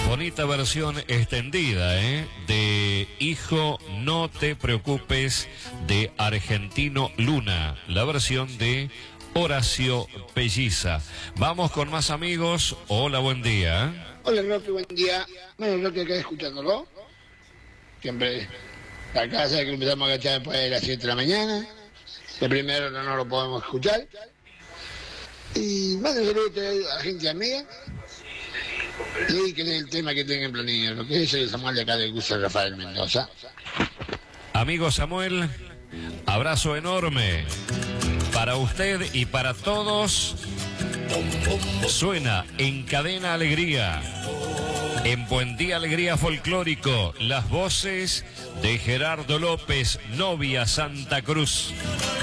Bonita versión extendida, de Hijo, no te preocupes, de Argentino Luna, la versión de Horacio Pelliza. Vamos con más amigos. Hola, buen día. Hola, Roque, buen día. Bueno, Roque, acá escuchándolo. Siempre acá sabe que empezamos a agachar después de las 7 de la mañana. El primero no lo podemos escuchar. Y mando un saludo a la gente amiga. Y que es el tema que tenga en planilla, lo que es el Samuel de acá de Gustavo Rafael Mendoza. Amigo Samuel, abrazo enorme para usted y para todos. Suena en Cadena Alegría, en Buen Día Alegría Folclórico, las voces de Gerardo López, Novia Santa Cruz.